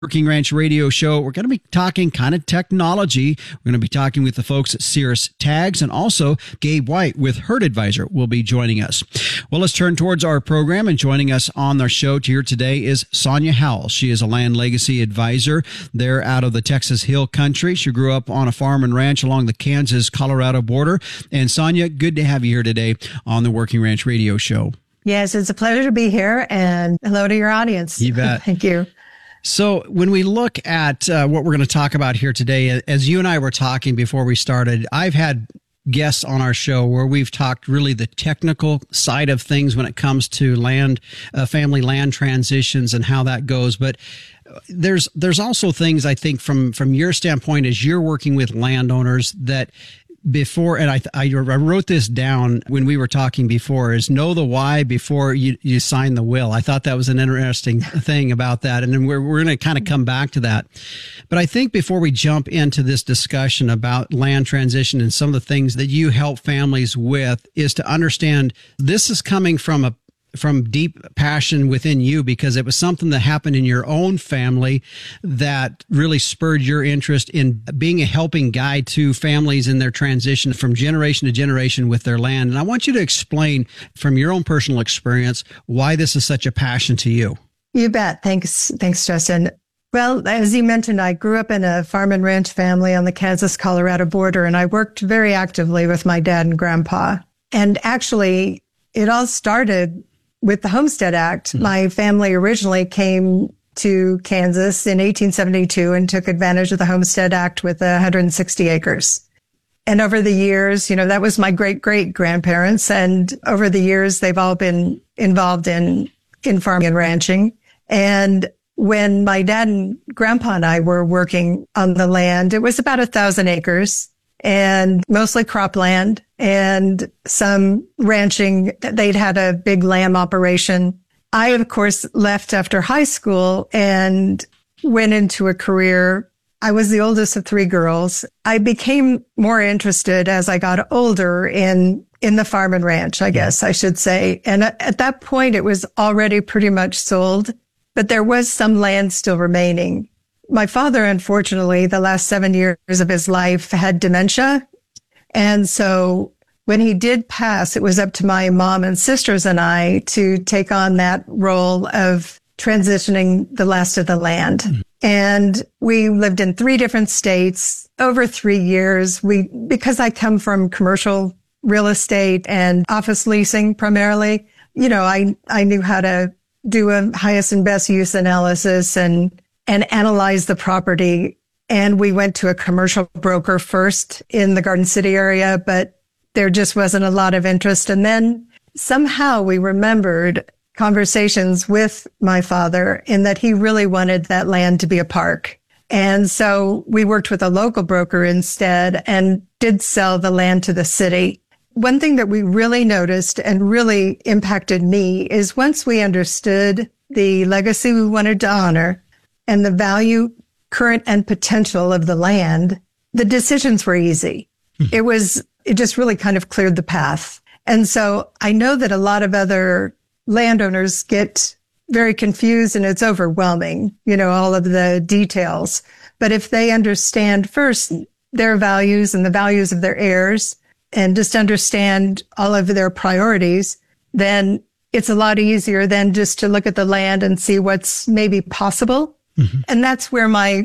Working Ranch Radio Show. We're going to be talking kind of technology. We're going to be talking with the folks at Cirrus Tags, and also Gabe White with Herd Advisor will be joining us. Well, let's turn towards our program, and joining us on our show here today is Sonia Howell. She is a land legacy advisor there out of the Texas Hill Country. She grew up on a farm and ranch along the Kansas-Colorado border. And Sonia, good to have you here today on the Working Ranch Radio Show. Yes, it's a pleasure to be here, and hello to your audience. You bet. Thank you. So when we look at what we're going to talk about here today, as you and I were talking before we started, I've had guests on our show where we've talked really the technical side of things when it comes to family land transitions and how that goes. But there's also things, I think, from your standpoint as you're working with landowners that before, and I wrote this down when we were talking before, is know the why before you sign the will. I thought that was an interesting thing about that. And then we're going to kind of come back to that. But I think before we jump into this discussion about land transition and some of the things that you help families with is to understand this is coming from deep passion within you, because it was something that happened in your own family that really spurred your interest in being a helping guide to families in their transition from generation to generation with their land. And I want you to explain from your own personal experience why this is such a passion to you. You bet. Thanks, Justin. Well, as you mentioned, I grew up in a farm and ranch family on the Kansas-Colorado border, and I worked very actively with my dad and grandpa. And actually, it all started with the Homestead Act. My family originally came to Kansas in 1872 and took advantage of the Homestead Act with 160 acres. And over the years, that was my great-great-grandparents. And over the years, they've all been involved in farming and ranching. And when my dad and grandpa and I were working on the land, it was about 1,000 acres. And mostly cropland and some ranching. They'd had a big lamb operation. I, of course, left after high school and went into a career. I was the oldest of three girls. I became more interested as I got older in the farm and ranch, I guess I should say. And at that point, it was already pretty much sold, but there was some land still remaining. My father, unfortunately, the last 7 years of his life had dementia. And so when he did pass, it was up to my mom and sisters and I to take on that role of transitioning the last of the land. Mm-hmm. And we lived in 3 different states over 3 years. Because I come from commercial real estate and office leasing primarily, I knew how to do a highest and best use analysis and analyze the property. And we went to a commercial broker first in the Garden City area, but there just wasn't a lot of interest. And then somehow we remembered conversations with my father in that he really wanted that land to be a park. And so we worked with a local broker instead and did sell the land to the city. One thing that we really noticed and really impacted me is once we understood the legacy we wanted to honor and the value, current and potential of the land, the decisions were easy. Mm-hmm. It just really kind of cleared the path. And so I know that a lot of other landowners get very confused and it's overwhelming, all of the details. But if they understand first their values and the values of their heirs and just understand all of their priorities, then it's a lot easier than just to look at the land and see what's maybe possible. Mm-hmm. And that's where my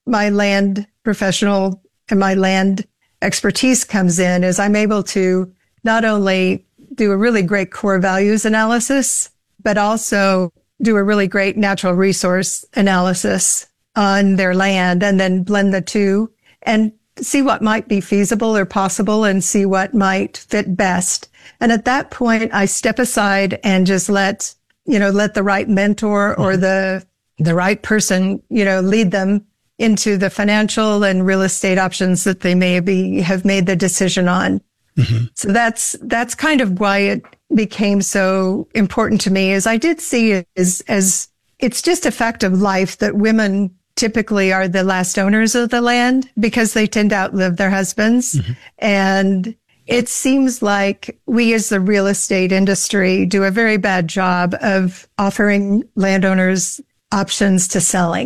land professional and my land expertise comes in, is I'm able to not only do a really great core values analysis, but also do a really great natural resource analysis on their land and then blend the two and see what might be feasible or possible and see what might fit best. And at that point, I step aside and just let the right mentor or the right person, lead them into the financial and real estate options that they may have made the decision on. Mm-hmm. So that's kind of why it became so important to me, is I did see it as it's just a fact of life that women typically are the last owners of the land because they tend to outlive their husbands. Mm-hmm. And it seems like we as the real estate industry do a very bad job of offering landowners options to selling.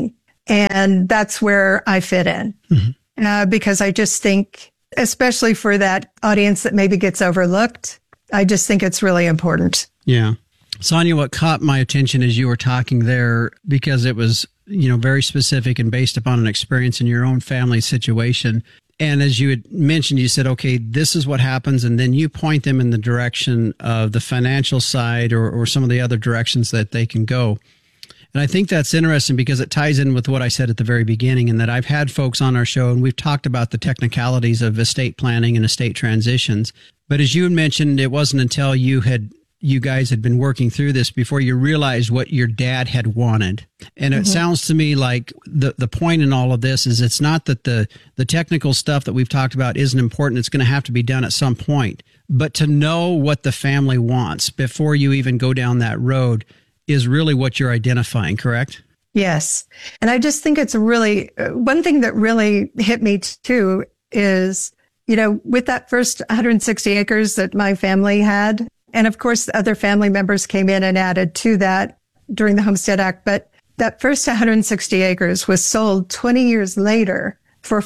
And that's where I fit in. Because I just think, especially for that audience that maybe gets overlooked, I just think it's really important. Yeah. Sonia, what caught my attention as you were talking there, because it was, very specific and based upon an experience in your own family situation. And as you had mentioned, you said, okay, this is what happens. And then you point them in the direction of the financial side or some of the other directions that they can go. And I think that's interesting because it ties in with what I said at the very beginning, and that I've had folks on our show and we've talked about the technicalities of estate planning and estate transitions. But as you had mentioned, it wasn't until you guys had been working through this before you realized what your dad had wanted. And it sounds to me like the point in all of this is it's not that the technical stuff that we've talked about isn't important. It's going to have to be done at some point. But to know what the family wants before you even go down that road is really what you're identifying, correct? Yes. And I just think it's really, one thing that really hit me too is, with that first 160 acres that my family had, and of course other family members came in and added to that during the Homestead Act, but that first 160 acres was sold 20 years later for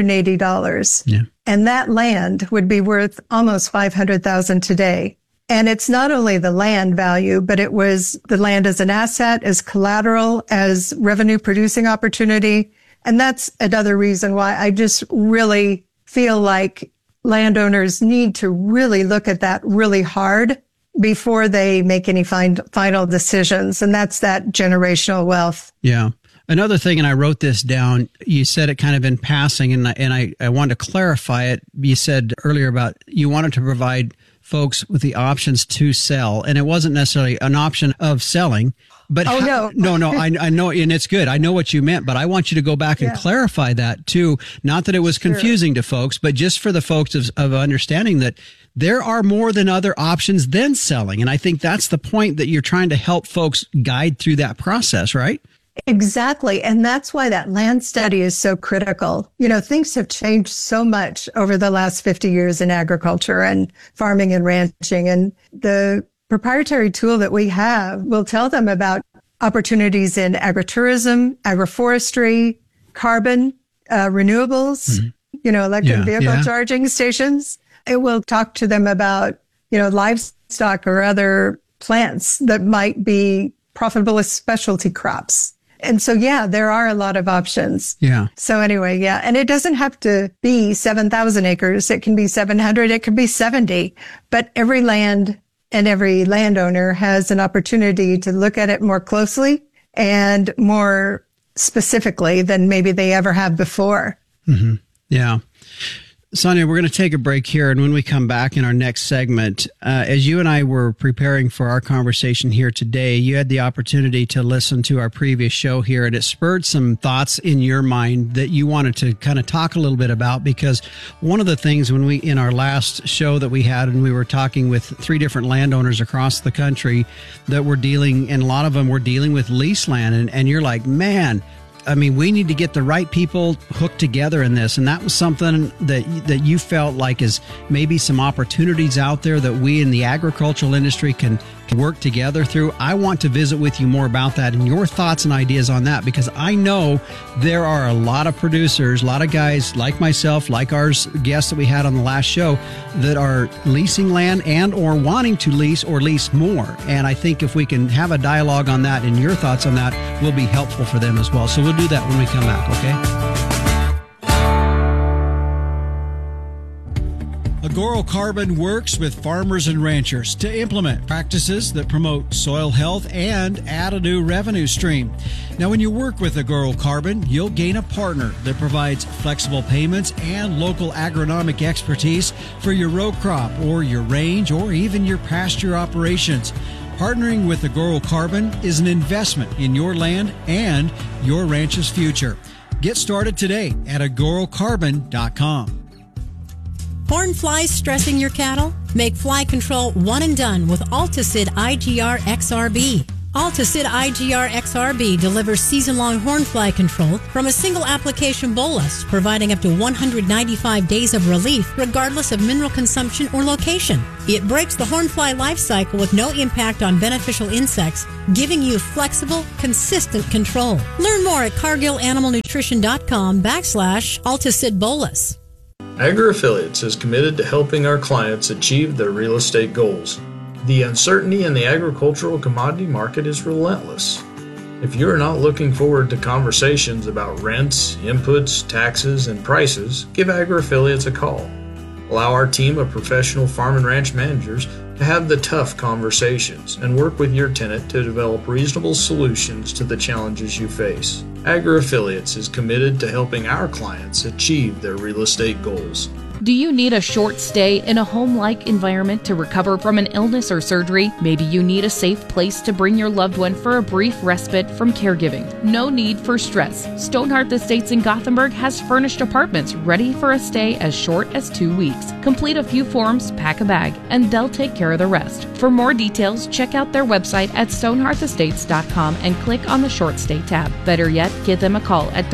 $480. Yeah. And that land would be worth almost $500,000 today. And it's not only the land value, but it was the land as an asset, as collateral, as revenue producing opportunity. And that's another reason why I just really feel like landowners need to really look at that really hard before they make any final decisions. And that's that generational wealth. Yeah. Another thing, and I wrote this down, you said it kind of in passing, and I wanted to clarify it. You said earlier about you wanted to provide folks with the options to sell, and it wasn't necessarily an option of selling, but no, I know, and it's good. I know what you meant, but I want you to go back and clarify that too. Not that it was confusing to folks, but just for the folks of understanding that there are more than other options than selling. And I think that's the point that you're trying to help folks guide through that process, right? Exactly. And that's why that land study is so critical. Things have changed so much over the last 50 years in agriculture and farming and ranching. And the proprietary tool that we have will tell them about opportunities in agritourism, agroforestry, carbon, renewables, electric vehicle charging stations. It will talk to them about, livestock or other plants that might be profitable as specialty crops. And so, there are a lot of options. Yeah. So anyway, and it doesn't have to be 7,000 acres. It can be 700. It could be 70. But every land and every landowner has an opportunity to look at it more closely and more specifically than maybe they ever have before. Mm-hmm. Yeah. Sonia, we're going to take a break here, and when we come back in our next segment, as you and I were preparing for our conversation here today, you had the opportunity to listen to our previous show here, and it spurred some thoughts in your mind that you wanted to kind of talk a little bit about, because one of the things in our last show that we had, and we were talking with 3 different landowners across the country that were dealing, and a lot of them were dealing with lease land, and you're like, man, I mean, we need to get the right people hooked together in this. And that was something that you felt like is maybe some opportunities out there that we in the agricultural industry can work together through. I want to visit with you more about that and your thoughts and ideas on that, because I know there are a lot of producers, a lot of guys like myself, like our guests that we had on the last show, that are leasing land and or wanting to lease or lease more. And I think if we can have a dialogue on that and your thoughts on that will be helpful for them as well. So we'll do that when we come back, okay? Agoro Carbon works with farmers and ranchers to implement practices that promote soil health and add a new revenue stream. Now, when you work with Agoro Carbon, you'll gain a partner that provides flexible payments and local agronomic expertise for your row crop or your range or even your pasture operations. Partnering with Agoro Carbon is an investment in your land and your ranch's future. Get started today at agorocarbon.com. Horn flies stressing your cattle? Make fly control one and done with Alticid IGR XRB. Alticid IGR XRB delivers season-long hornfly control from a single application bolus, providing up to 195 days of relief regardless of mineral consumption or location. It breaks the hornfly life cycle with no impact on beneficial insects, giving you flexible, consistent control. Learn more at CargillAnimalNutrition.com/Alticid Bolus. AgriAffiliates is committed to helping our clients achieve their real estate goals. The uncertainty in the agricultural commodity market is relentless. If you're not looking forward to conversations about rents, inputs, taxes, and prices, give AgriAffiliates a call. Allow our team of professional farm and ranch managers to have the tough conversations and work with your tenant to develop reasonable solutions to the challenges you face. AgriAffiliates is committed to helping our clients achieve their real estate goals. Do you need a short stay in a home-like environment to recover from an illness or surgery? Maybe you need a safe place to bring your loved one for a brief respite from caregiving. No need for stress. Stonehearth Estates in Gothenburg has furnished apartments ready for a stay as short as 2 weeks. Complete a few forms, pack a bag, and they'll take care of the rest. For more details, check out their website at stonehearthestates.com and click on the short stay tab. Better yet, give them a call at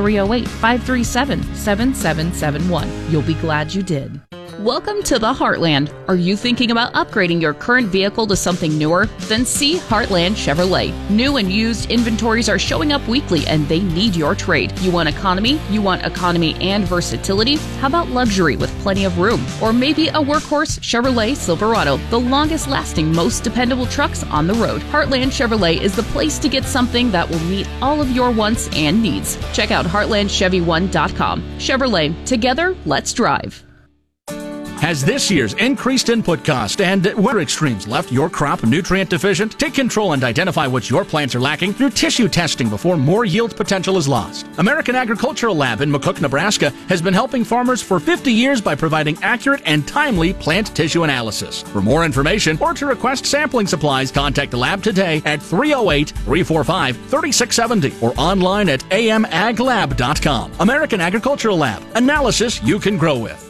308-537-7771. You'll be glad you did. Welcome to the Heartland. Are you thinking about upgrading your current vehicle to something newer? Then see Heartland Chevrolet. New and used inventories are showing up weekly and they need your trade. You want economy? You want economy and versatility? How about luxury with plenty of room? Or maybe a workhorse Chevrolet Silverado, the longest lasting, most dependable trucks on the road. Heartland Chevrolet is the place to get something that will meet all of your wants and needs. Check out heartlandchevy1.com. Chevrolet, together, let's drive. Has this year's increased input cost and weather extremes left your crop nutrient deficient? Take control and identify what your plants are lacking through tissue testing before more yield potential is lost. American Agricultural Lab in McCook, Nebraska has been helping farmers for 50 years by providing accurate and timely plant tissue analysis. For more information or to request sampling supplies, contact the lab today at 308-345-3670 or online at amaglab.com. American Agricultural Lab. Analysis you can grow with.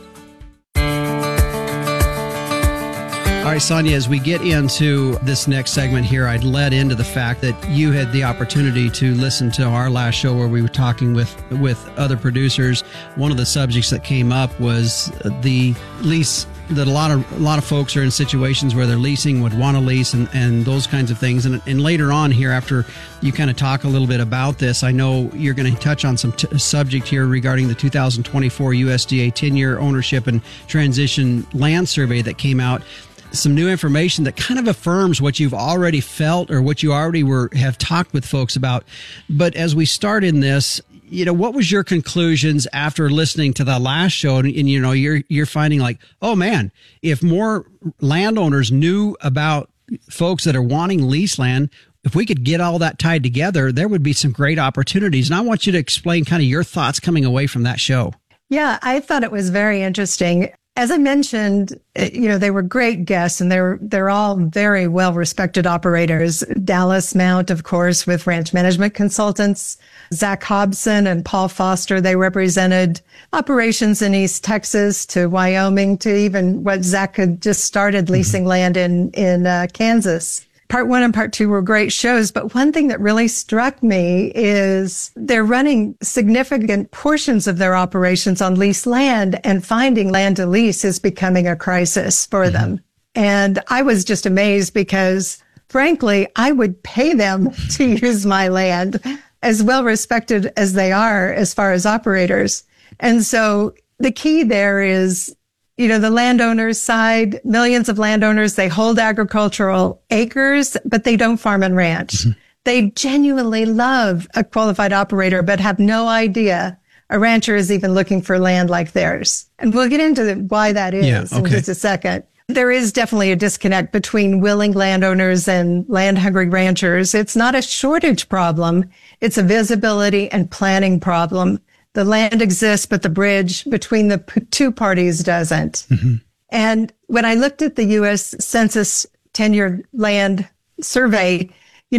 All right, Sonia, as we get into this next segment here, I'd led into the fact that you had the opportunity to listen to our last show where we were talking with other producers. One of the subjects that came up was the lease, that a lot of folks are in situations where they're leasing, would want to lease, and those kinds of things. And later on here, after you kind of talk a little bit about this, I know you're going to touch on some subject here regarding the 2024 USDA 10-year ownership and transition land survey that came out. Some new information that kind of affirms what you've already felt or what you already have talked with folks about. But as we start in this, what was your conclusions after listening to the last show? And you're finding like, oh man, if more landowners knew about folks that are wanting lease land, if we could get all that tied together, there would be some great opportunities. And I want you to explain kind of your thoughts coming away from that show. Yeah, I thought it was very interesting. As I mentioned, they were great guests and they're all very well-respected operators. Dallas Mount, of course, with Ranch Management Consultants, Zach Hobson and Paul Foster. They represented operations in East Texas to Wyoming to even what Zach had just started leasing land in Kansas. Part 1 and Part 2 were great shows, but one thing that really struck me is they're running significant portions of their operations on leased land, and finding land to lease is becoming a crisis for them. And I was just amazed because, frankly, I would pay them to use my land, as well respected as they are as far as operators. And so the key there is, the landowners side, millions of landowners, they hold agricultural acres, but they don't farm and ranch. Mm-hmm. They genuinely love a qualified operator, but have no idea a rancher is even looking for land like theirs. And we'll get into why that is in just a second. There is definitely a disconnect between willing landowners and land-hungry ranchers. It's not a shortage problem. It's a visibility and planning problem. The land exists, but the bridge between the two parties doesn't. Mm-hmm. And when I looked at the U.S. Census 10-year land survey,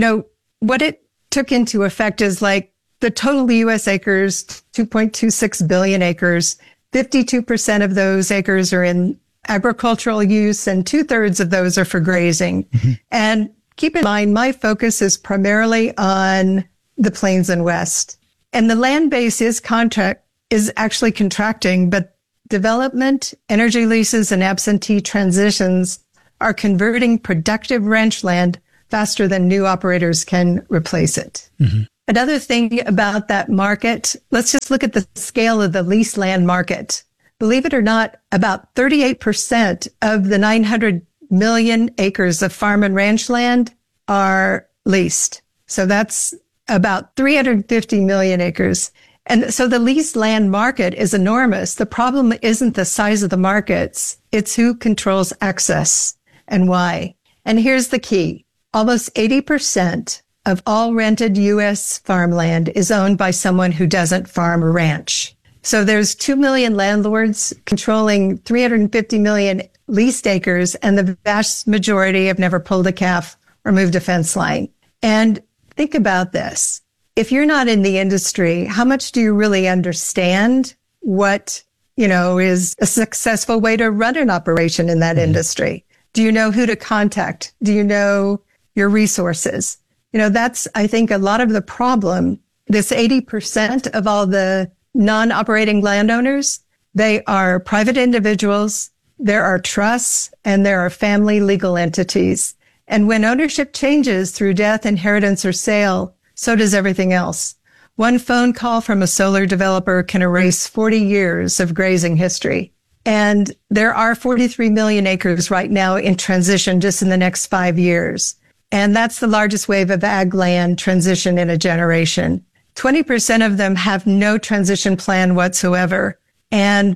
what it took into effect is like the total U.S. acres, 2.26 billion acres, 52% of those acres are in agricultural use and 2/3 of those are for grazing. Mm-hmm. And keep in mind, my focus is primarily on the Plains and West. And the land base is actually contracting, but development, energy leases, and absentee transitions are converting productive ranch land faster than new operators can replace it. Mm-hmm. Another thing about that market, let's just look at the scale of the leased land market. Believe it or not, about 38% of the 900 million acres of farm and ranch land are leased. So that's about 350 million acres. And so the leased land market is enormous. The problem isn't the size of the markets. It's who controls access and why. And here's the key. Almost 80% of all rented U.S. farmland is owned by someone who doesn't farm or ranch. So there's 2 million landlords controlling 350 million leased acres, and the vast majority have never pulled a calf or moved a fence line. And think about this. If you're not in the industry, how much do you really understand what, is a successful way to run an operation in that industry? Do you know who to contact? Do you know your resources? That's, I think, a lot of the problem. This 80% of all the non-operating landowners, they are private individuals, there are trusts, and there are family legal entities. And when ownership changes through death, inheritance, or sale, so does everything else. One phone call from a solar developer can erase 40 years of grazing history. And there are 43 million acres right now in transition just in the next 5 years. And that's the largest wave of ag land transition in a generation. 20% of them have no transition plan whatsoever. And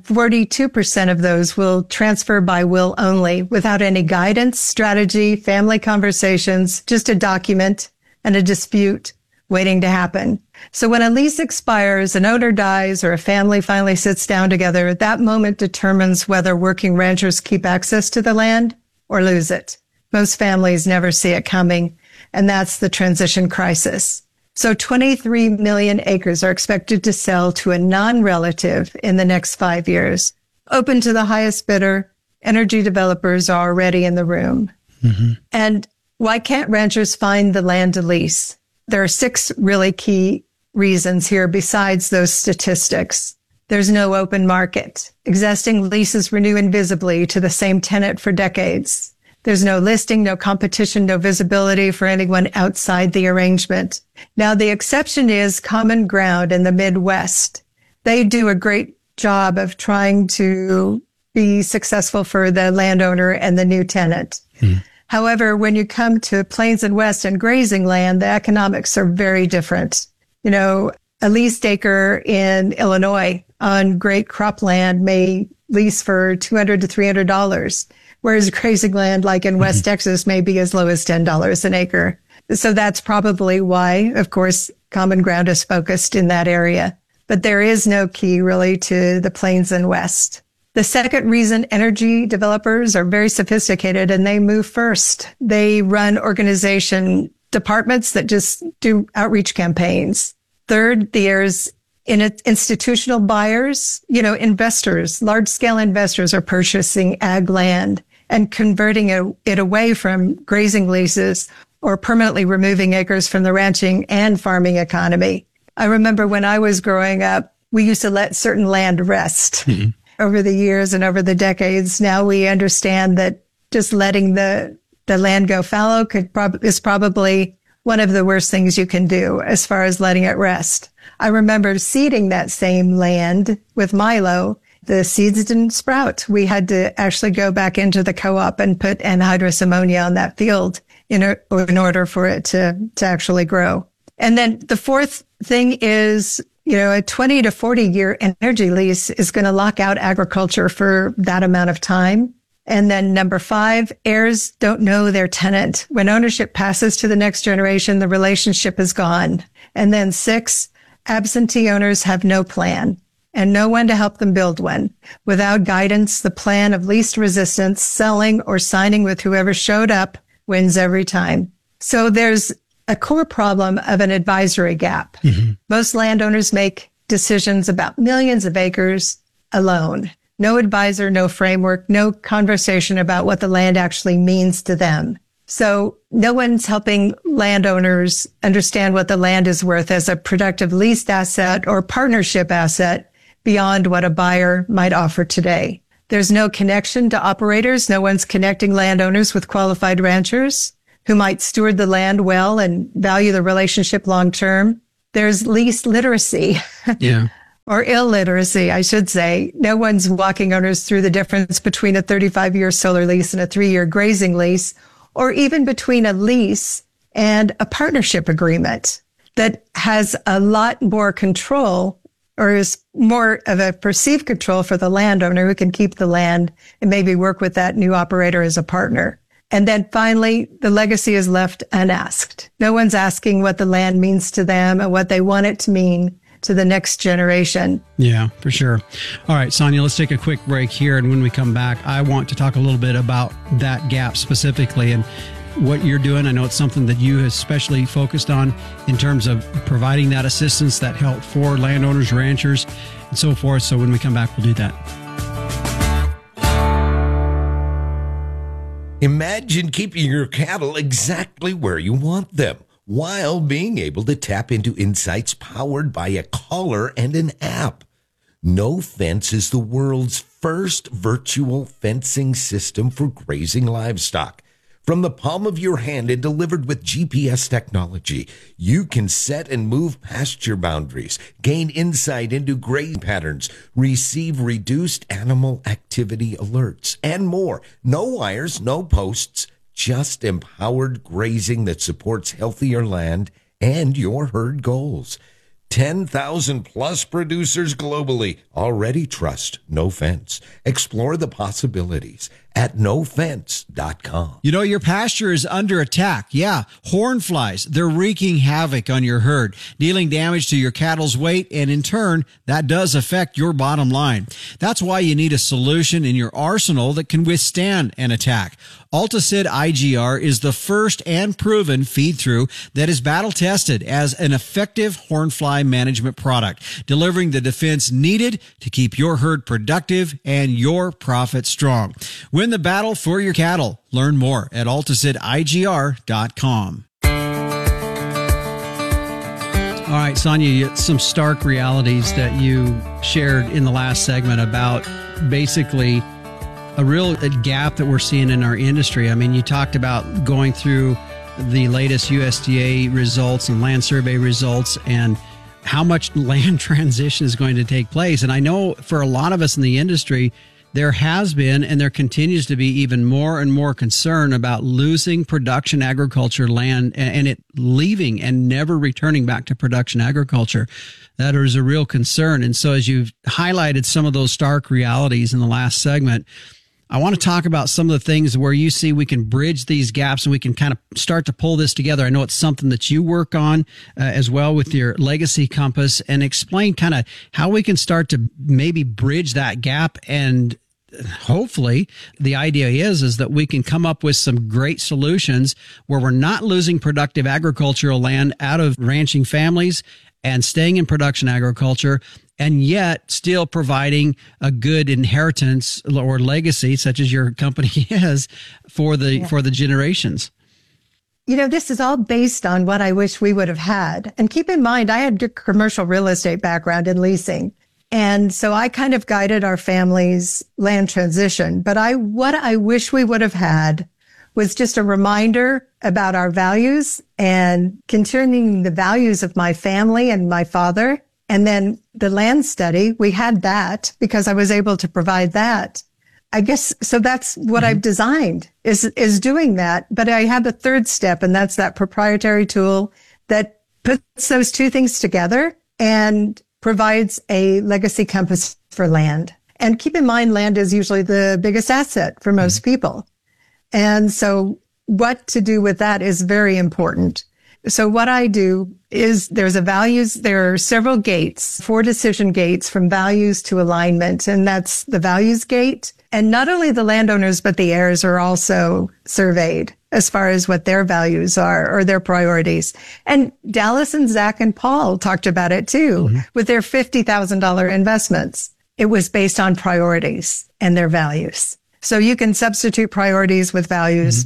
42% of those will transfer by will only without any guidance, strategy, family conversations, just a document and a dispute waiting to happen. So when a lease expires, an owner dies, or a family finally sits down together, that moment determines whether working ranchers keep access to the land or lose it. Most families never see it coming, and that's the transition crisis. So 23 million acres are expected to sell to a non-relative in the next 5 years. Open to the highest bidder, energy developers are already in the room. Mm-hmm. And why can't ranchers find the land to lease? There are 6 really key reasons here besides those statistics. There's no open market. Existing leases renew invisibly to the same tenant for decades. There's no listing, no competition, no visibility for anyone outside the arrangement. Now, the exception is Common Ground in the Midwest. They do a great job of trying to be successful for the landowner and the new tenant. However, when you come to Plains and West and grazing land, the economics are very different. A leased acre in Illinois on great cropland may lease for $200 to $300, whereas grazing land like in West Texas may be as low as $10 an acre. So that's probably why, of course, Common Ground is focused in that area. But there is no key really to the Plains and West. The second reason, energy developers are very sophisticated and they move first. They run organization departments that just do outreach campaigns. Third, there's institutional buyers, investors, large-scale investors are purchasing ag land and converting it away from grazing leases or permanently removing acres from the ranching and farming economy. I remember when I was growing up, we used to let certain land rest. Over the years and over the decades, now we understand that just letting the land go fallow is probably one of the worst things you can do as far as letting it rest. I remember seeding that same land with Milo. The seeds didn't sprout. We had to actually go back into the co-op and put anhydrous ammonia on that field in order for it to actually grow. And then the fourth thing is, a 20 to 40 year energy lease is going to lock out agriculture for that amount of time. And then number 5, heirs don't know their tenant. When ownership passes to the next generation, the relationship is gone. And then 6, absentee owners have no plan and no one to help them build one. Without guidance, the plan of least resistance, selling or signing with whoever showed up, wins every time. So there's a core problem of an advisory gap. Most landowners make decisions about millions of acres alone. No advisor, no framework, no conversation about what the land actually means to them. So no one's helping landowners understand what the land is worth as a productive leased asset or partnership asset beyond what a buyer might offer today. There's no connection to operators. No one's connecting landowners with qualified ranchers who might steward the land well and value the relationship long term. There's lease literacy. Yeah. Or illiteracy, I should say. No one's walking owners through the difference between a 35-year solar lease and a 3-year grazing lease, or even between a lease and a partnership agreement that has a lot more control, or is more of a perceived control for the landowner who can keep the land and maybe work with that new operator as a partner. And then finally, the legacy is left unasked. No one's asking what the land means to them and what they want it to mean to the next generation. Yeah, for sure. All right, Sonia, let's take a quick break here. And when we come back, I want to talk a little bit about that gap specifically and what you're doing. I know it's something that you especially focused on in terms of providing that assistance, that help for landowners, ranchers, and so forth. So when we come back, we'll do that. Imagine keeping your cattle exactly where you want them, while being able to tap into insights powered by a collar and an app. No Fence is the world's first virtual fencing system for grazing livestock. From the palm of your hand and delivered with GPS technology, you can set and move pasture boundaries, gain insight into grazing patterns, receive reduced animal activity alerts, and more. No wires, no posts, just empowered grazing that supports healthier land and your herd goals. 10,000 plus producers globally already trust No Fence. Explore the possibilities at nofence.com. You know, your pasture is under attack. Yeah, horn flies. They're wreaking havoc on your herd, dealing damage to your cattle's weight, and in turn, that does affect your bottom line. That's why you need a solution in your arsenal that can withstand an attack. Alticid IGR is the first and proven feed-through that is battle-tested as an effective hornfly management product, delivering the defense needed to keep your herd productive and your profit strong. Win the battle for your cattle. Learn more at AlticidIGR.com. All right, Sonia, some stark realities that you shared in the last segment about basically a real gap that we're seeing in our industry. I mean, you talked about going through the latest USDA results and land survey results and how much land transition is going to take place. And I know for a lot of us in the industry, there has been and there continues to be even more and more concern about losing production agriculture land and it leaving and never returning back to production agriculture. That is a real concern. And so as you've highlighted some of those stark realities in the last segment, I want to talk about some of the things where you see we can bridge these gaps and we can kind of start to pull this together. I know it's something that you work on as well with your Legacy Compass, and explain kind of how we can start to maybe bridge that gap. And hopefully the idea is that we can come up with some great solutions where we're not losing productive agricultural land out of ranching families and staying in production agriculture, and yet still providing a good inheritance or legacy, such as your company is, for the generations. You know, this is all based on what I wish we would have had. And keep in mind, I had a commercial real estate background in leasing. And so I kind of guided our family's land transition. But what I wish we would have had was just a reminder about our values and continuing the values of my family and my father. And then the land study, we had that because I was able to provide that. I guess, so that's what I've designed is doing that. But I have a third step, and that's that proprietary tool that puts those two things together and provides a legacy compass for land. And keep in mind, land is usually the biggest asset for most people. And so what to do with that is very important. So what I do is there are several gates, 4 decision gates from values to alignment. And that's the values gate. And not only the landowners, but the heirs are also surveyed as far as what their values are or their priorities. And Dallas and Zach and Paul talked about it too, with their $50,000 investments. It was based on priorities and their values. So you can substitute priorities with values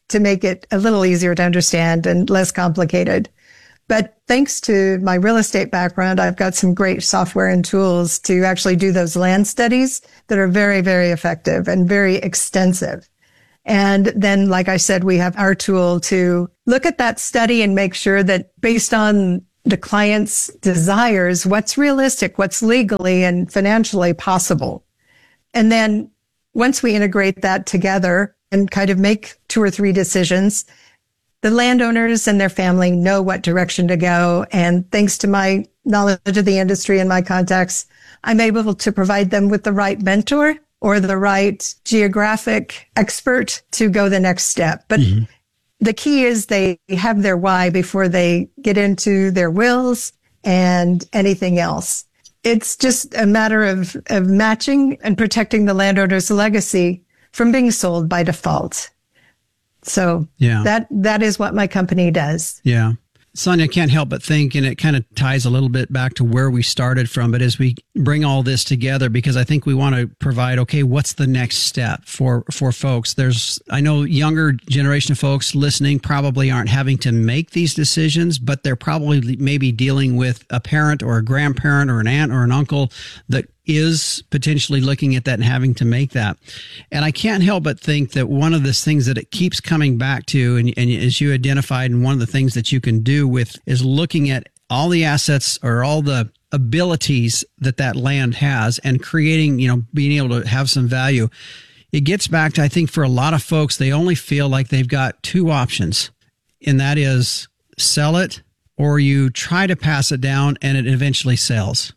to make it a little easier to understand and less complicated. But thanks to my real estate background, I've got some great software and tools to actually do those land studies that are very, very effective and very extensive. And then, like I said, we have our tool to look at that study and make sure that based on the client's desires, what's realistic, what's legally and financially possible. And then once we integrate that together and kind of make 2 or 3 decisions, the landowners and their family know what direction to go. And thanks to my knowledge of the industry and my contacts, I'm able to provide them with the right mentor or the right geographic expert to go the next step. But the key is they have their why before they get into their wills and anything else. It's just a matter of matching and protecting the landowner's legacy from being sold by default. So that is what my company does. Yeah. Sonia, I can't help but think, and it kind of ties a little bit back to where we started from, but as we bring all this together, because I think we want to provide, okay, what's the next step for folks? I know younger generation of folks listening probably aren't having to make these decisions, but they're probably maybe dealing with a parent or a grandparent or an aunt or an uncle that is potentially looking at that and having to make that. And I can't help but think that one of the things that it keeps coming back to, and as you identified, and one of the things that you can do with is looking at all the assets or all the abilities that land has and creating, being able to have some value. It gets back to, I think for a lot of folks, they only feel like they've got 2 options, and that is sell it or you try to pass it down and it eventually sells.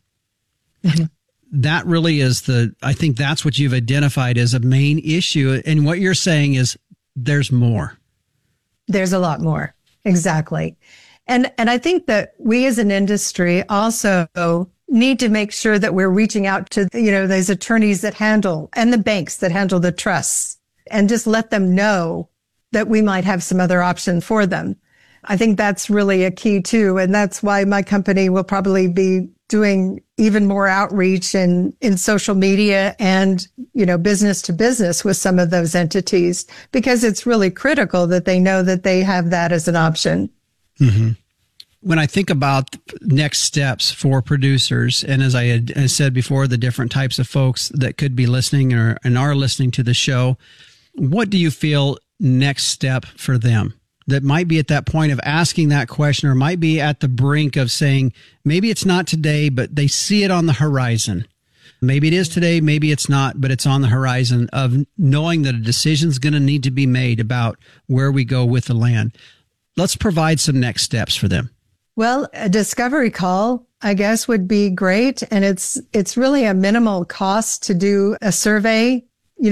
That really is I think that's what you've identified as a main issue. And what you're saying is there's more. There's a lot more. Exactly. And I think that we as an industry also need to make sure that we're reaching out to, those attorneys that handle and the banks that handle the trusts and just let them know that we might have some other option for them. I think that's really a key too. And that's why my company will probably be doing even more outreach in social media and, business to business with some of those entities, because it's really critical that they know that they have that as an option. Mm-hmm. When I think about next steps for producers, and as I had said before, the different types of folks that could be listening and are listening to the show, what do you feel next step for them that might be at that point of asking that question, or might be at the brink of saying, maybe it's not today, but they see it on the horizon? Maybe it is today, maybe it's not, but it's on the horizon of knowing that a decision is going to need to be made about where we go with the land. Let's provide some next steps for them. Well, a discovery call, I guess, would be great. And it's really a minimal cost to do a survey,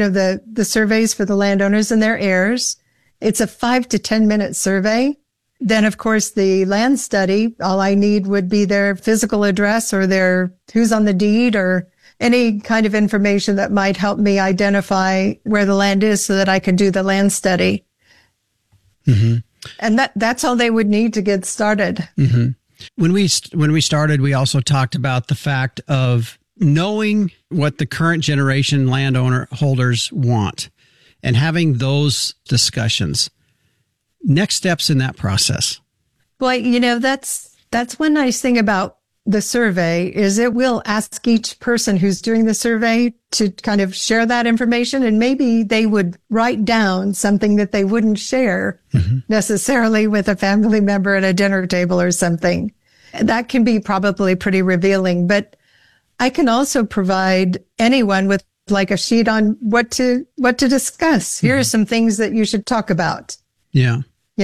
the surveys for the landowners and their heirs. It's a 5 to 10 minute survey. Then, of course, the land study, all I need would be their physical address or their who's on the deed or any kind of information that might help me identify where the land is so that I can do the land study. Mm-hmm. And that's all they would need to get started. Mm-hmm. When we started, we also talked about the fact of knowing what the current generation landowner holders want and having those discussions. Next steps in that process. Well, that's one nice thing about the survey is it will ask each person who's doing the survey to kind of share that information, and maybe they would write down something that they wouldn't share necessarily with a family member at a dinner table or something. That can be probably pretty revealing, but I can also provide anyone with like a sheet on what to discuss. Here are some things that you should talk about. Yeah.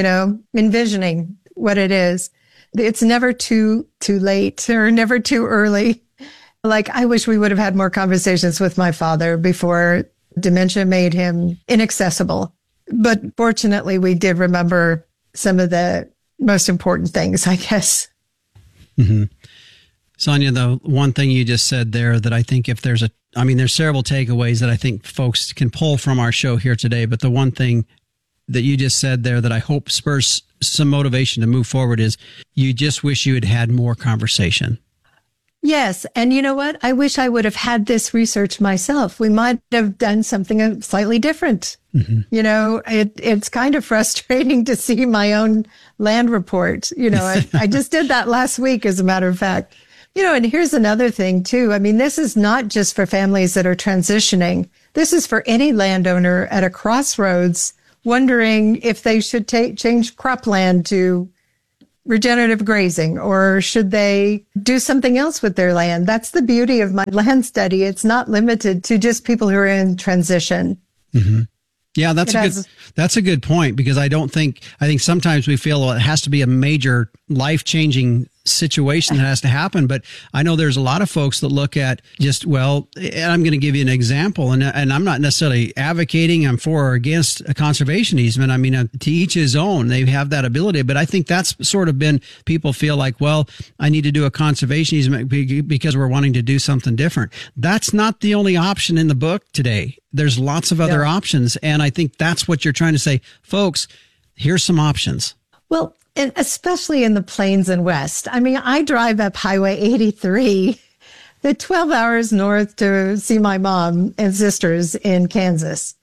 Envisioning what it is. It's never too late or never too early. Like, I wish we would have had more conversations with my father before dementia made him inaccessible. But fortunately, we did remember some of the most important things, I guess. Mm-hmm. Sonia, the one thing you just said there that I think there's several takeaways that I think folks can pull from our show here today. But the one thing that you just said there that I hope spurs some motivation to move forward is you just wish you had had more conversation. Yes. And you know what? I wish I would have had this research myself. We might have done something slightly different. Mm-hmm. You know, it's kind of frustrating to see my own land report. You know, I just did that last week, as a matter of fact. You know, and here's another thing too. I mean, this is not just for families that are transitioning. This is for any landowner at a crossroads wondering if they should change cropland to regenerative grazing, or should they do something else with their land? That's the beauty of my land study. It's not limited to just people who are in transition. Mm-hmm. Yeah, that's a good point, because I think sometimes we feel it has to be a major life-changing situation that has to happen. But I know there's a lot of folks that look at just, well, and I'm going to give you an example, and I'm not necessarily advocating I'm for or against a conservation easement. I mean, to each his own, they have that ability. But I think that's sort of been, people feel like, well, I need to do a conservation easement because we're wanting to do something different. That's not the only option in the book today. There's lots of other options. And I think that's what you're trying to say, folks, here's some options. Well, and especially in the Plains and West. I mean, I drive up Highway 83, the 12 hours north to see my mom and sisters in Kansas.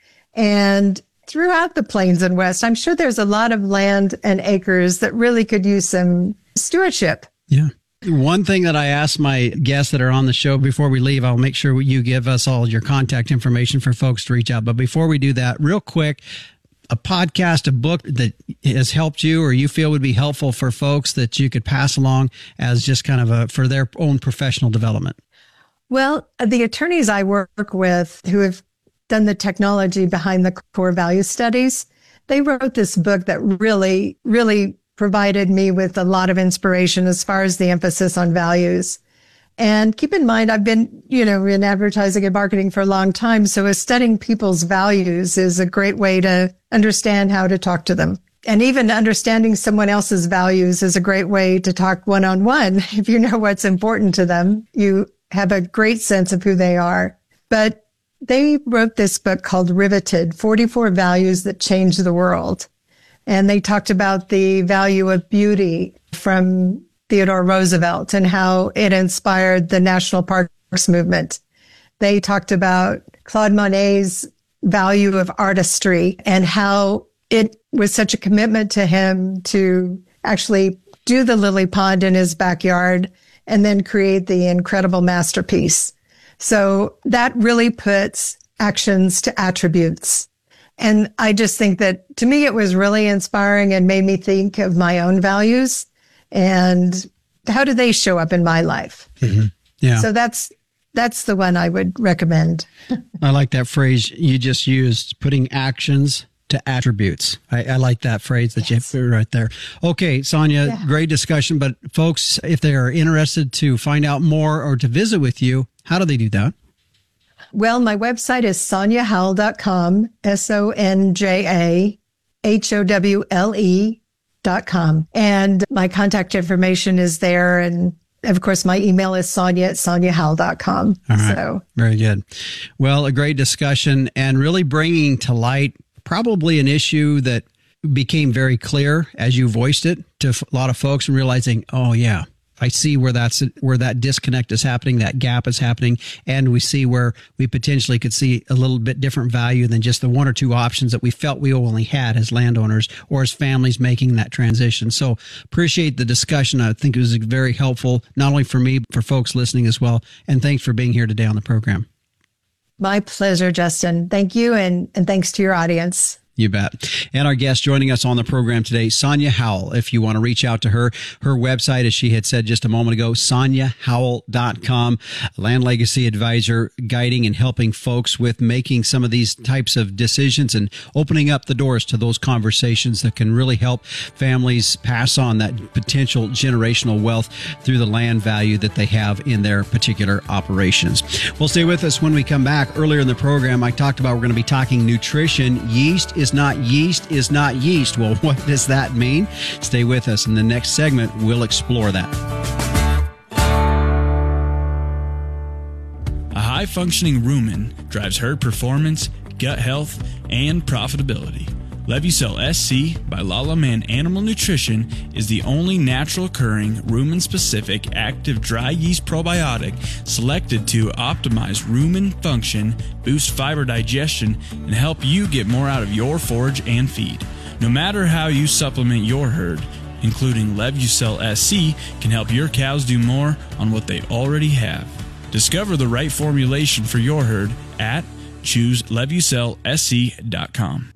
And throughout the Plains and West, I'm sure there's a lot of land and acres that really could use some stewardship. Yeah. One thing that I ask my guests that are on the show before we leave, I'll make sure you give us all your contact information for folks to reach out. But before we do that, real quick, a podcast, a book that has helped you or you feel would be helpful for folks that you could pass along as just kind of for their own professional development? Well, the attorneys I work with who have done the technology behind the core value studies, they wrote this book that really, really provided me with a lot of inspiration as far as the emphasis on values. And keep in mind, I've been, in advertising and marketing for a long time. So studying people's values is a great way to understand how to talk to them. And even understanding someone else's values is a great way to talk one-on-one. If you know what's important to them, you have a great sense of who they are. But they wrote this book called Riveted, 44 Values That Change the World. And they talked about the value of beauty from Theodore Roosevelt and how it inspired the National Parks movement. They talked about Claude Monet's value of artistry and how it was such a commitment to him to actually do the lily pond in his backyard and then create the incredible masterpiece. So that really puts actions to attributes. And I just think that to me, it was really inspiring and made me think of my own values and how do they show up in my life? Mm-hmm. Yeah. So that's the one I would recommend. I like that phrase you just used, putting actions to attributes. I like that phrase that you put right there. Okay, Sonia, great discussion. But folks, if they are interested to find out more or to visit with you, how do they do that? Well, my website is soniahowle.com, SONJAHOWLE.com. And my contact information is there. And of course, my email is sonia@soniahowle.com. All right. So very good. Well, a great discussion and really bringing to light probably an issue that became very clear as you voiced it to a lot of folks and realizing, oh yeah, I see where that disconnect is happening, that gap is happening, and we see where we potentially could see a little bit different value than just the one or two options that we felt we only had as landowners or as families making that transition. So appreciate the discussion. I think it was very helpful, not only for me, but for folks listening as well. And thanks for being here today on the program. My pleasure, Justin. Thank you, and thanks to your audience. You bet. And our guest joining us on the program today, Sonia Howle. If you want to reach out to her website, as she had said just a moment ago, soniahowle.com, land legacy advisor, guiding and helping folks with making some of these types of decisions and opening up the doors to those conversations that can really help families pass on that potential generational wealth through the land value that they have in their particular operations. Well, stay with us when we come back. Earlier in the program, I talked about we're going to be talking nutrition. Yeast is not yeast is not yeast. Well, what does that mean? Stay with us. In the next segment, we'll explore that. A high-functioning rumen drives herd performance, gut health, and profitability. Levucel SC by Lala-Man Animal Nutrition is the only natural occurring rumen-specific active dry yeast probiotic selected to optimize rumen function, boost fiber digestion, and help you get more out of your forage and feed. No matter how you supplement your herd, including Levucel SC can help your cows do more on what they already have. Discover the right formulation for your herd at ChooseLevucelSC.com.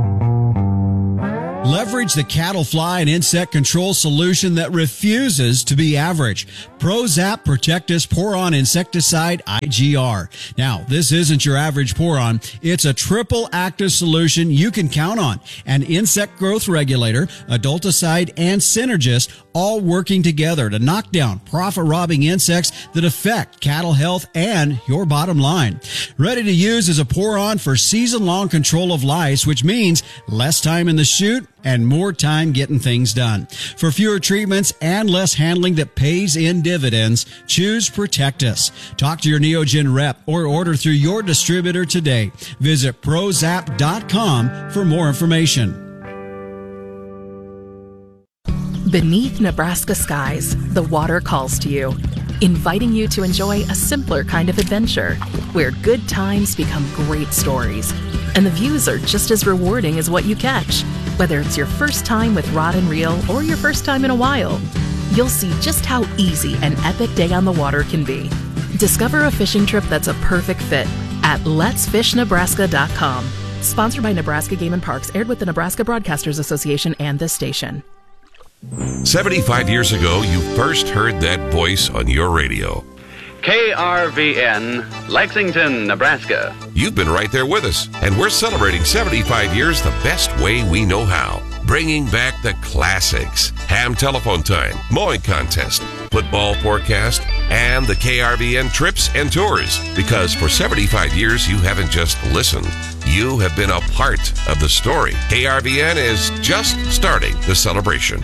Leverage the cattle fly and insect control solution that refuses to be average. ProZap Protectus Pour-On Insecticide IGR. Now, this isn't your average pour-on. It's a triple active solution you can count on. An insect growth regulator, adulticide, and synergist all working together to knock down profit-robbing insects that affect cattle health and your bottom line. Ready to use as a pour-on for season-long control of lice, which means less time in the chute and more time getting things done. For fewer treatments and less handling that pays in dividends, choose Protectus. Talk to your Neogen rep or order through your distributor today. Visit prozap.com for more information. Beneath Nebraska skies, the water calls to you, inviting you to enjoy a simpler kind of adventure where good times become great stories. And the views are just as rewarding as what you catch. Whether it's your first time with rod and reel or your first time in a while, you'll see just how easy an epic day on the water can be. Discover a fishing trip that's a perfect fit at letsfishnebraska.com. Sponsored by Nebraska Game and Parks, aired with the Nebraska Broadcasters Association and this station. 75 years ago, you first heard that voice on your radio. KRVN, Lexington, Nebraska. You've been right there with us, and we're celebrating 75 years the best way we know how. Bringing back the classics. Ham telephone time, mowing contest, football forecast, and the KRVN trips and tours. Because for 75 years, you haven't just listened. You have been a part of the story. KRVN is just starting the celebration.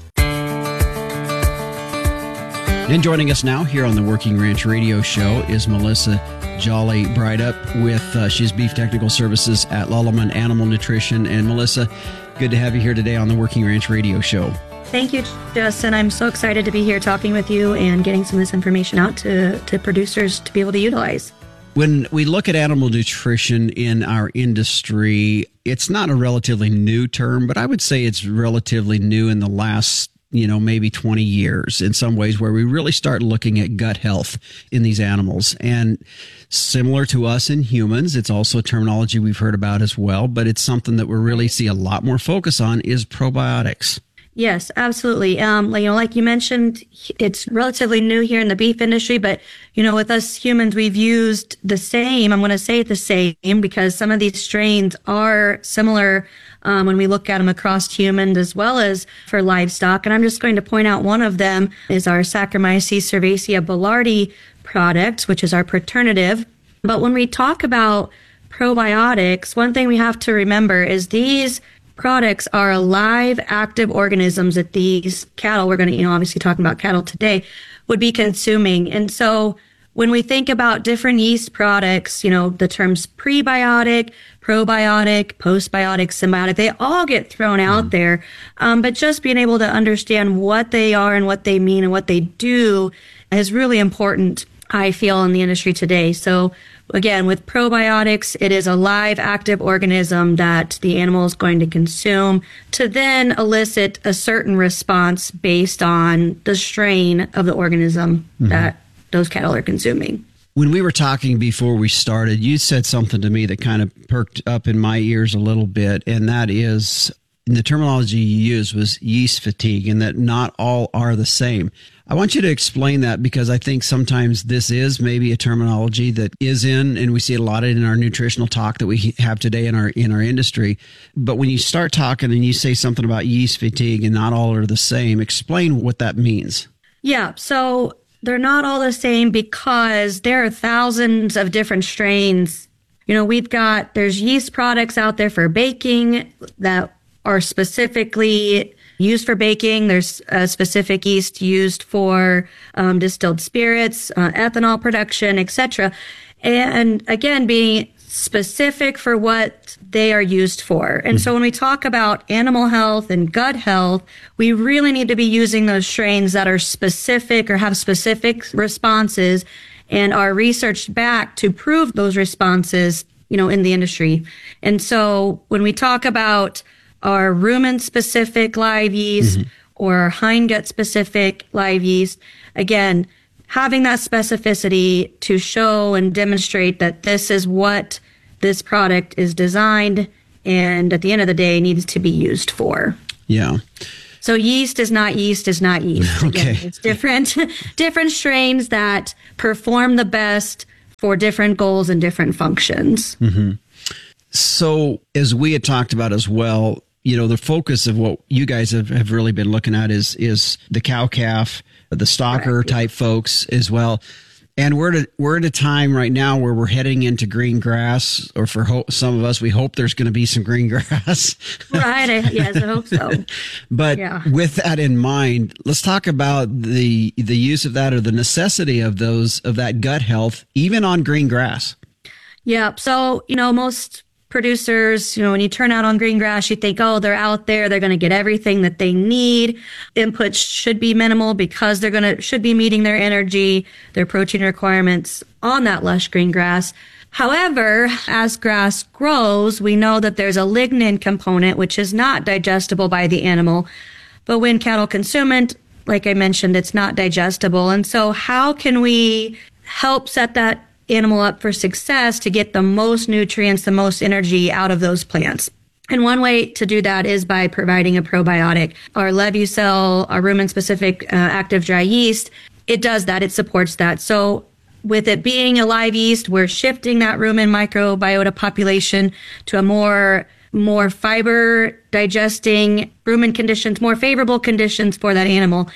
And joining us now here on the Working Ranch Radio Show is Melissa Jolly Breidup with she's Beef Technical Services at Lala-Man Animal Nutrition. And Melissa, good to have you here today on the Working Ranch Radio Show. Thank you, Justin. I'm so excited to be here talking with you and getting some of this information out to producers to be able to utilize. When we look at animal nutrition in our industry, it's not a relatively new term, but I would say it's relatively new in the last maybe 20 years in some ways, where we really start looking at gut health in these animals. And similar to us in humans, it's also a terminology we've heard about as well, but it's something that we really see a lot more focus on is probiotics. Yes, absolutely. Like you mentioned, it's relatively new here in the beef industry, but, with us humans, we've used the same, I'm going to say the same, because some of these strains are similar when we look at them across humans as well as for livestock. And I'm just going to point out one of them is our Saccharomyces cerevisiae boulardii product, which is our Preternative. But when we talk about probiotics, one thing we have to remember is these products are alive, active organisms that these cattle, we're going to, obviously talking about cattle today, would be consuming. And so when we think about different yeast products, the terms prebiotic, probiotic, postbiotic, symbiotic, they all get thrown out there. But just being able to understand what they are and what they mean and what they do is really important, I feel, in the industry today. So again, with probiotics, it is a live, active organism that the animal is going to consume to then elicit a certain response based on the strain of the organism that those cattle are consuming. When we were talking before we started, you said something to me that kind of perked up in my ears a little bit, and that is the terminology you used was yeast fatigue, and that not all are the same. I want you to explain that, because I think sometimes this is maybe a terminology that is in, and we see a lot in our nutritional talk that we have today in our industry. But when you start talking and you say something about yeast fatigue and not all are the same, explain what that means. Yeah, so they're not all the same because there are thousands of different strains. There's yeast products out there for baking that are specifically used for baking. There's a specific yeast used for distilled spirits, ethanol production, etc. And again, being specific for what they are used for. And so when we talk about animal health and gut health, we really need to be using those strains that are specific or have specific responses and are researched back to prove those responses, in the industry. And so when we talk about our rumen-specific live yeast or hindgut-specific live yeast, again, having that specificity to show and demonstrate that this is what this product is designed and at the end of the day needs to be used for. Yeah. So yeast is not yeast is not yeast. Okay. Again, it's different strains that perform the best for different goals and different functions. So as we had talked about as well, the focus of what you guys have really been looking at is the cow-calf, the stalker type folks as well. And we're at a time right now where we're heading into green grass, or for some of us, we hope there's going to be some green grass. Right. Yes, I hope so. But with that in mind, let's talk about the use of that, or the necessity of that gut health, even on green grass. Yeah. So, most producers, when you turn out on green grass, you think, oh, they're out there, they're going to get everything that they need. Inputs should be minimal because should be meeting their energy, their protein requirements on that lush green grass. However, as grass grows, we know that there's a lignin component, which is not digestible by the animal. But when cattle consume it, like I mentioned, it's not digestible. And so how can we help set that animal up for success to get the most nutrients, the most energy out of those plants? And one way to do that is by providing a probiotic. Our Levucell, our rumen-specific active dry yeast, it does that. It supports that. So with it being a live yeast, we're shifting that rumen microbiota population to a more fiber digesting rumen conditions, more favorable conditions for that animal.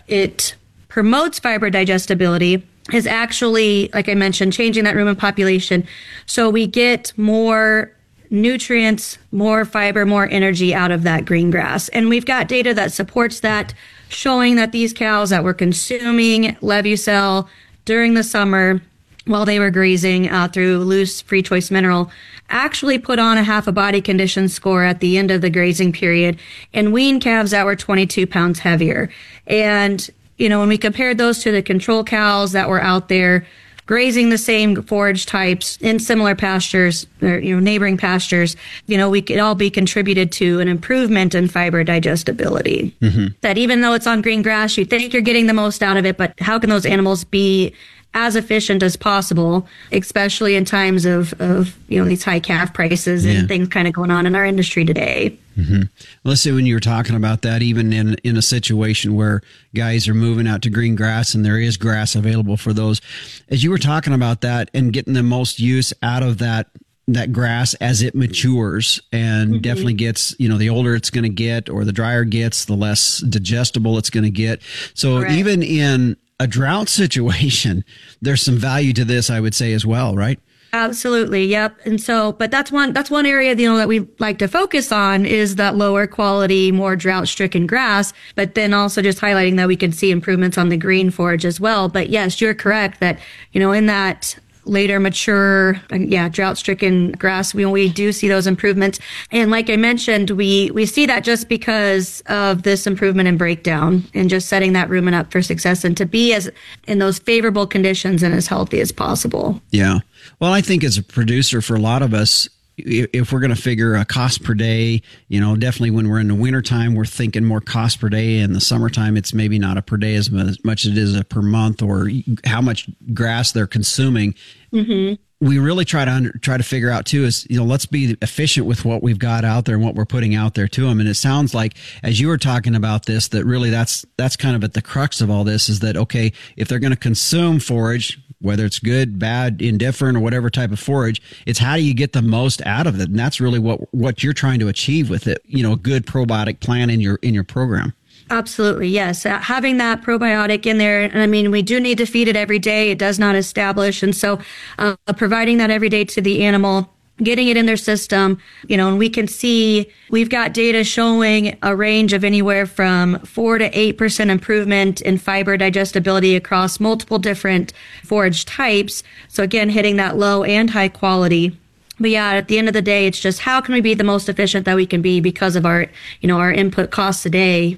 It promotes fiber digestibility, is actually, like I mentioned, changing that rumen population. So we get more nutrients, more fiber, more energy out of that green grass. And we've got data that supports that, showing that these cows that were consuming Levucell during the summer while they were grazing through loose free choice mineral actually put on a half a body condition score at the end of the grazing period and weaned calves that were 22 pounds heavier. And when we compared those to the control cows that were out there grazing the same forage types in similar pastures, or, neighboring pastures, we could all be contributed to an improvement in fiber digestibility. That even though it's on green grass, you think you're getting the most out of it, but how can those animals be as efficient as possible, especially in times of these high calf prices and things kind of going on in our industry today? Well, let's say when you were talking about that, even in a situation where guys are moving out to green grass and there is grass available for those, as you were talking about that and getting the most use out of that grass as it matures and definitely gets, the older it's going to get or the drier gets, the less digestible it's going to get. So even in a drought situation, there's some value to this, I would say, as well, right? Absolutely. Yep. And so, but that's one area, that we like to focus on is that lower quality, more drought stricken grass, but then also just highlighting that we can see improvements on the green forage as well. But yes, you're correct that, in that later mature, drought-stricken grass, we do see those improvements. And like I mentioned, we see that just because of this improvement in breakdown and just setting that rumen up for success and to be as in those favorable conditions and as healthy as possible. Yeah. Well, I think as a producer, for a lot of us, if we're going to figure a cost per day, definitely when we're in the wintertime, we're thinking more cost per day. In the summertime, it's maybe not a per day as much as it is a per month or how much grass they're consuming. We really try to figure out too is, let's be efficient with what we've got out there and what we're putting out there to them. And it sounds like, as you were talking about this, that really that's kind of at the crux of all this is that, okay, if they're going to consume forage, whether it's good, bad, indifferent, or whatever type of forage, it's how do you get the most out of it? And that's really what you're trying to achieve with it. A good probiotic plan in your program. Absolutely. Yes. Having that probiotic in there. And I mean, we do need to feed it every day. It does not establish. And so providing that every day to the animal, getting it in their system, and we can see we've got data showing a range of anywhere from 4 to 8% improvement in fiber digestibility across multiple different forage types. So again, hitting that low and high quality. But yeah, at the end of the day, it's just how can we be the most efficient that we can be because of our, our input costs today.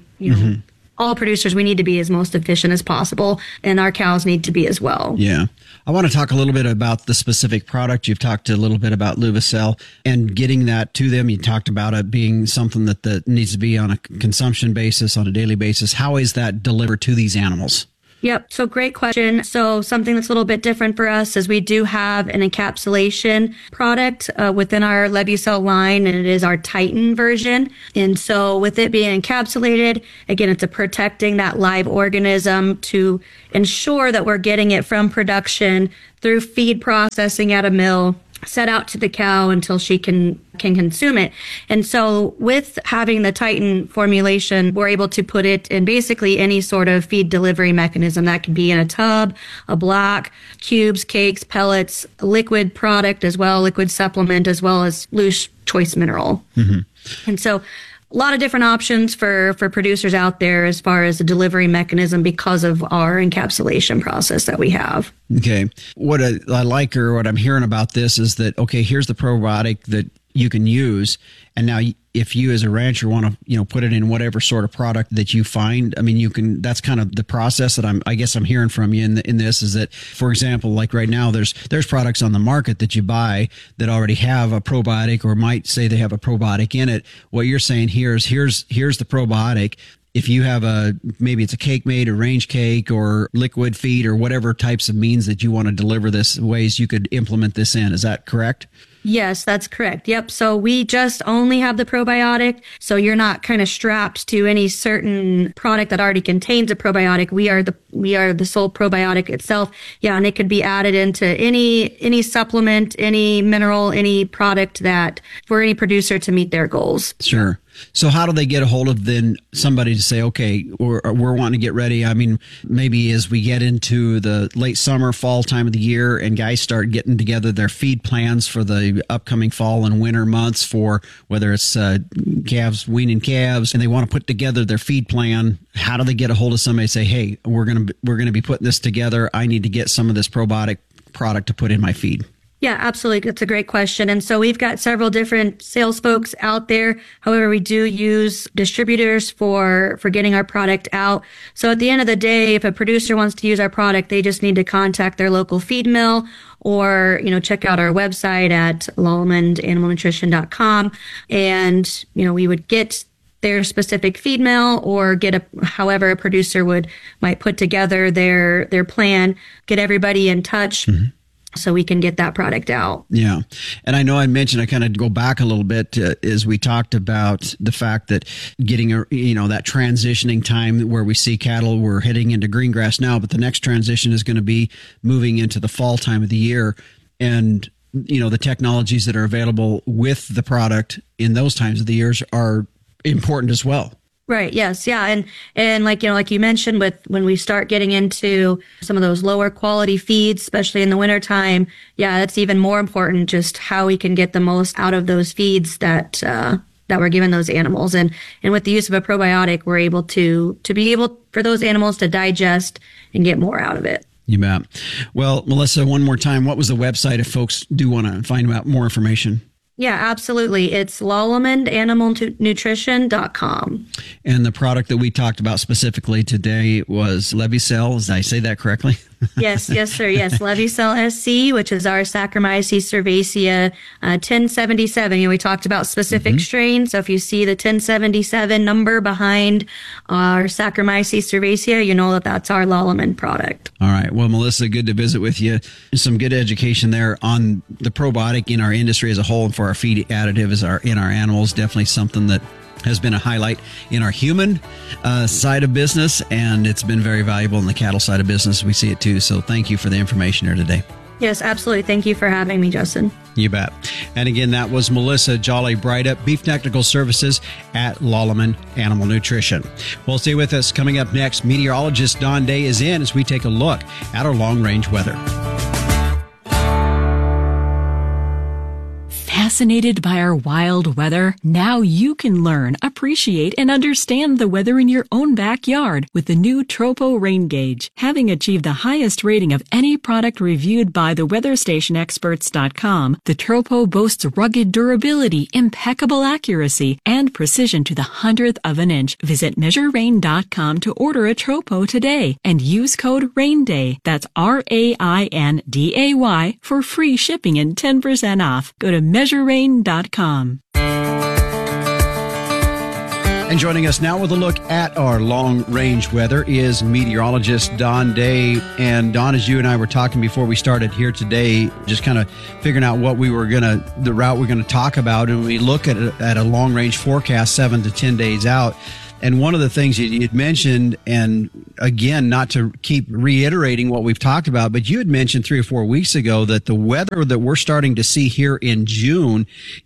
All producers, we need to be as most efficient as possible, and our cows need to be as well. Yeah. I want to talk a little bit about the specific product. You've talked a little bit about Luvicel and getting that to them. You talked about it being something that needs to be on a consumption basis, on a daily basis. How is that delivered to these animals? Yep. So great question. So something that's a little bit different for us is we do have an encapsulation product within our Levusel line, and it is our Titan version. And so with it being encapsulated, again, it's protecting that live organism to ensure that we're getting it from production through feed processing at a mill, set out to the cow until she can consume it. And so with having the Titan formulation, we're able to put it in basically any sort of feed delivery mechanism. That can be in a tub, a block, cubes, cakes, pellets, liquid product as well, liquid supplement, as well as loose choice mineral. And so a lot of different options for producers out there as far as the delivery mechanism because of our encapsulation process that we have. Okay. What I like, or what I'm hearing about this, is that, okay, here's the probiotic that you can use. And now if you as a rancher want to, put it in whatever sort of product that you find, I mean, you can, that's kind of the process that I guess I'm hearing from you in this, is that, for example, like right now, there's products on the market that you buy that already have a probiotic, or might say they have a probiotic in it. What you're saying here is here's the probiotic. If you have maybe it's a cake made, a range cake, or liquid feed, or whatever types of means that you want to deliver this, ways you could implement this in. Is that correct? Yes, that's correct. Yep. So we just only have the probiotic. So you're not kind of strapped to any certain product that already contains a probiotic. We are the sole probiotic itself. Yeah. And it could be added into any supplement, any mineral, any product that for any producer to meet their goals. Sure. So how do they get a hold of then somebody to say, okay, we're wanting to get ready? I mean, maybe as we get into the late summer, fall time of the year, and guys start getting together their feed plans for the upcoming fall and winter months, for whether it's calves, weaning calves, and they want to put together their feed plan. How do they get a hold of somebody and say, hey, we're going to be putting this together. I need to get some of this probiotic product to put in my feed? Yeah, absolutely. That's a great question. And so we've got several different sales folks out there. However, we do use distributors for getting our product out. So at the end of the day, if a producer wants to use our product, they just need to contact their local feed mill, or, check out our website at LaLamanDAnimalNutrition.com. And, we would get their specific feed mill, or however a producer might put together their plan, get everybody in touch. So we can get that product out. Yeah. And I know I mentioned, I kind of go back a little bit as we talked about the fact that getting that transitioning time where we see cattle, we're heading into green grass now, but the next transition is going to be moving into the fall time of the year. And, the technologies that are available with the product in those times of the years are important as well. Right. Yes. Yeah. And like you mentioned, when we start getting into some of those lower quality feeds, especially in the wintertime, yeah, that's even more important, just how we can get the most out of those feeds that we're giving those animals. And with the use of a probiotic, we're able to be able for those animals to digest and get more out of it. You bet. Well, Melissa, one more time, what was the website if folks do want to find out more information? Yeah, absolutely. It's LaLamanDAnimalNutrition.com. And the product that we talked about specifically today was Levusel. Did I say that correctly? Yes, sir. Yes, Levusel SC, which is our Saccharomyces cerevisiae 1077. We talked about specific strains. So if you see the 1077 number behind our Saccharomyces cerevisiae, you know that that's our LaLaman product. All right. Well, Melissa, good to visit with you. Some good education there on the probiotic in our industry as a whole, and for our feed additive in our animals. Definitely something that has been a highlight in our human side of business, and it's been very valuable in the cattle side of business. We see it too. So thank you for the information here today. Yes, absolutely. Thank you for having me, Justin. You bet. And again, that was Melissa Jolly-Breithaupt, Beef Technical Services at LaLaman Animal Nutrition. Well, stay with us. Coming up next, meteorologist Don Day is in as we take a look at our long-range weather. Fascinated by our wild weather? Now you can learn, appreciate, and understand the weather in your own backyard with the new Tropo Rain Gauge. Having achieved the highest rating of any product reviewed by the WeatherStationExperts.com, the Tropo boasts rugged durability, impeccable accuracy, and precision to the 100th of an inch. Visit MeasureRain.com to order a Tropo today and use code RAINDAY. That's RAINDAY for free shipping and 10% off. Go to MeasureRain.com. And joining us now with a look at our long-range weather is meteorologist Don Day. And Don, as you and I were talking before we started here today, just kind of figuring out what the route we're going to talk about. And we look at a long-range forecast 7 to 10 days out. And one of the things you had mentioned, and again, not to keep reiterating what we've talked about, but you had mentioned 3 or 4 weeks ago that the weather that we're starting to see here in June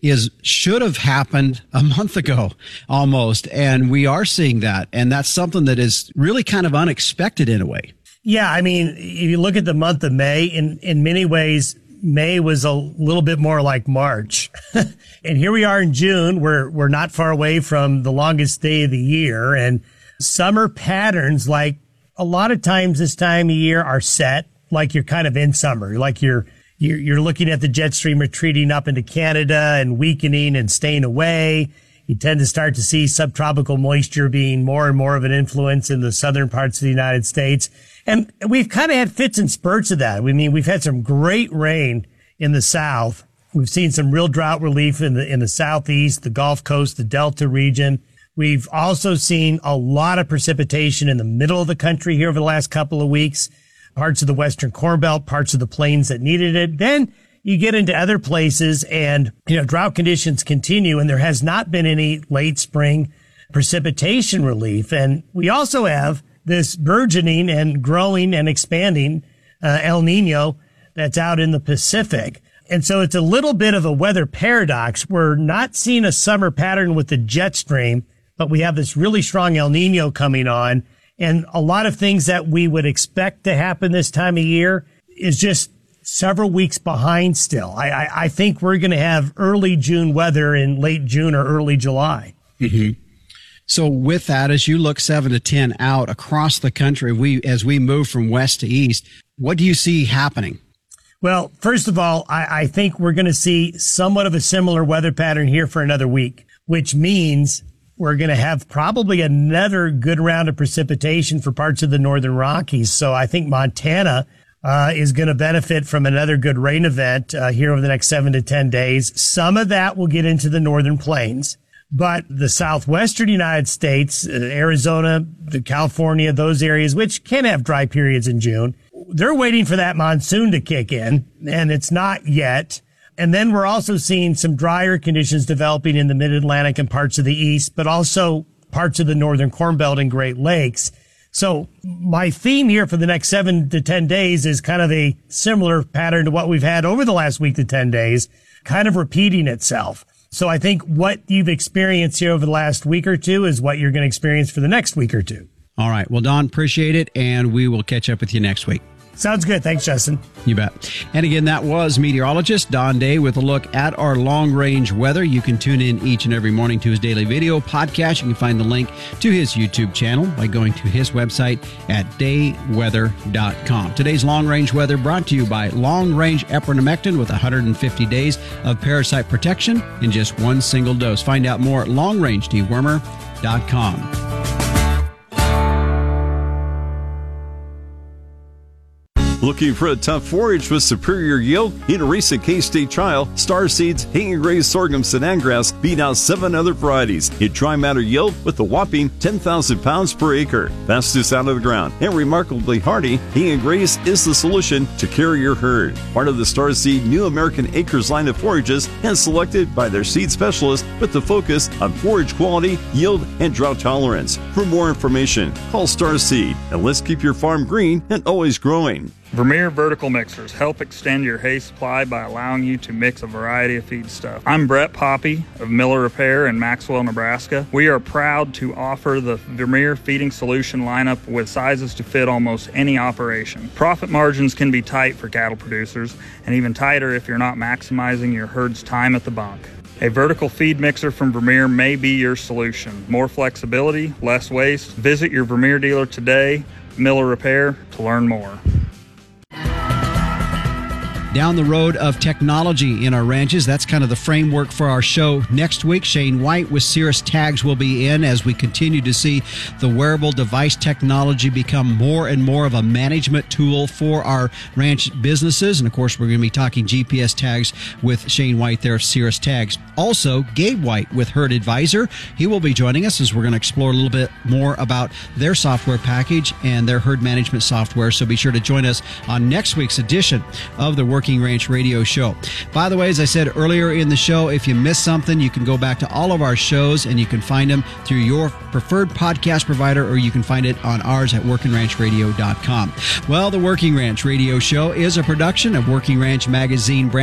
should have happened a month ago almost. And we are seeing that. And that's something that is really kind of unexpected in a way. Yeah. I mean, if you look at the month of May, in many ways, May was a little bit more like March. And here we are in June. We're not far away from the longest day of the year, and summer patterns, like a lot of times this time of year, are set like you're kind of in summer, like you're looking at the jet stream retreating up into Canada and weakening and staying away. You tend to start to see subtropical moisture being more and more of an influence in the southern parts of the United States. And we've kind of had fits and spurts of that. I mean, we've had some great rain in the south. We've seen some real drought relief in the southeast, the Gulf Coast, the Delta region. We've also seen a lot of precipitation in the middle of the country here over the last couple of weeks, parts of the Western Corn Belt, parts of the plains that needed it. Then you get into other places and, drought conditions continue, and there has not been any late spring precipitation relief. And we also have this burgeoning and growing and expanding El Nino that's out in the Pacific. And so it's a little bit of a weather paradox. We're not seeing a summer pattern with the jet stream, but we have this really strong El Nino coming on. And a lot of things that we would expect to happen this time of year is just several weeks behind still. I think we're going to have early June weather in late June or early July. Mm-hmm. So with that, as you look 7 to 10 out across the country, as we move from west to east, what do you see happening? Well, first of all, I think we're going to see somewhat of a similar weather pattern here for another week, which means we're going to have probably another good round of precipitation for parts of the northern Rockies. So I think Montana is going to benefit from another good rain event here over the next 7 to 10 days. Some of that will get into the northern plains. But the southwestern United States, Arizona, California, those areas, which can have dry periods in June, they're waiting for that monsoon to kick in, and it's not yet. And then we're also seeing some drier conditions developing in the mid-Atlantic and parts of the east, but also parts of the northern Corn Belt and Great Lakes. So my theme here for the next 7 to 10 days is kind of a similar pattern to what we've had over the last week to 10 days, kind of repeating itself. So I think what you've experienced here over the last week or two is what you're going to experience for the next week or two. All right. Well, Don, appreciate it, and we will catch up with you next week. Sounds good. Thanks, Justin. You bet. And again, that was meteorologist Don Day with a look at our long-range weather. You can tune in each and every morning to his daily video podcast. You can find the link to his YouTube channel by going to his website at dayweather.com. Today's long-range weather brought to you by Long Range Epronamectin with 150 days of parasite protection in just one single dose. Find out more at longrangedewormer.com. Looking for a tough forage with superior yield? In a recent K-State trial, Star Seeds Hanging Gray Sorghum Sinangrass beat out 7 other varieties in dry matter yield with a whopping 10,000 pounds per acre. Fastest out of the ground and remarkably hardy, Hanging Grays is the solution to carry your herd. Part of the Star Seed New American Acres line of forages and selected by their seed specialist with the focus on forage quality, yield, and drought tolerance. For more information, call Star Seed and let's keep your farm green and always growing. Vermeer vertical mixers help extend your hay supply by allowing you to mix a variety of feedstuff. I'm Brett Poppy of Miller Repair in Maxwell, Nebraska. We are proud to offer the Vermeer feeding solution lineup with sizes to fit almost any operation. Profit margins can be tight for cattle producers, and even tighter if you're not maximizing your herd's time at the bunk. A vertical feed mixer from Vermeer may be your solution. More flexibility, less waste. Visit your Vermeer dealer today, Miller Repair, to learn more. Down the road of technology in our ranches. That's kind of the framework for our show. Next week, Shane White with Cirrus Tags will be in as we continue to see the wearable device technology become more and more of a management tool for our ranch businesses. And of course, we're going to be talking GPS tags with Shane White there of Cirrus Tags. Also, Gabe White with Herd Advisor. He will be joining us as we're going to explore a little bit more about their software package and their herd management software. So be sure to join us on next week's edition of the Working Ranch Radio Show. By the way, as I said earlier in the show, if you missed something, you can go back to all of our shows and you can find them through your preferred podcast provider, or you can find it on ours at workingranchrradio.com. Well, the Working Ranch Radio Show is a production of Working Ranch Magazine brand